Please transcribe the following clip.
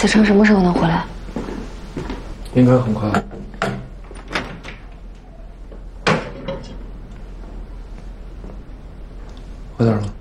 子成什么时候能回来？ 应该很快。快点了。